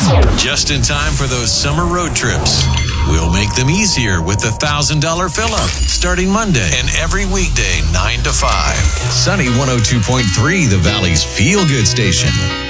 Just in time for those summer road trips. We'll make them easier with the $1,000 fill-up starting Monday and every weekday 9 to 5. Sunny 102.3, the Valley's feel-good station.